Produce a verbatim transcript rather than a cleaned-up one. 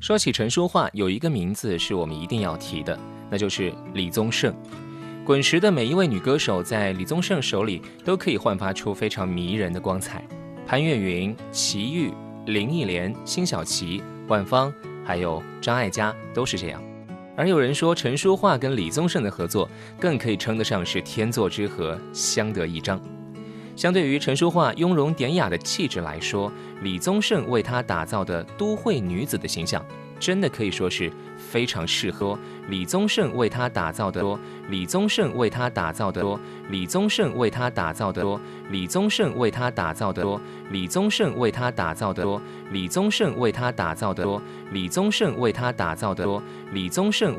说起陈淑桦，有一个名字是我们一定要提的，那就是李宗盛。滚石的每一位女歌手在李宗盛手里都可以焕发出非常迷人的光彩，潘越云、齐豫、林忆莲、辛晓琪、万芳，还有张艾嘉都是这样。而有人说陈淑桦跟李宗盛的合作更可以称得上是天作之合，相得益彰。相对于陈淑桦雍容典雅的气质来说，李宗盛为她打造的都会女子的形象真的可以说是非常适合。李宗盛为她打造的李宗盛为她打造的李宗盛为她打造的李宗盛为她打造的李宗盛为她打造的李宗盛为她打造的李宗盛为她打造的李宗盛